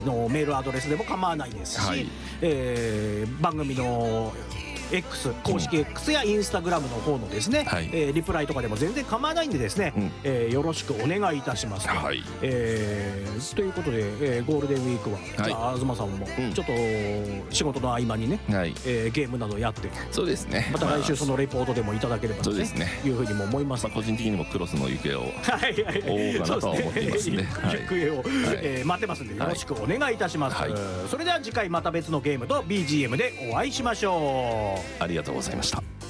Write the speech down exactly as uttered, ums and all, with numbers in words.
のメールアドレスでも構わないですし、はい、えー、番組のX 公式 X やインスタグラムの方のですね、はい、えー、リプライとかでも全然構わないんでですね、うん、えー、よろしくお願いいたします、はい、えー、ということで、えー、ゴールデンウィークは、はい、じゃあ東さんもちょっと仕事の合間にね、はい、えー、ゲームなどやって、そうですね、また来週そのレポートでもいただければと、ね、ね、いうふうにも思います、まあ、 個人的にもクロスの行方を追おうかなとは思っていますね、 行方を、はい、えー、待ってますんでよろしくお願いいたします、はい、それでは次回また別のゲームと ビージーエム でお会いしましょう。 ありがとうございました。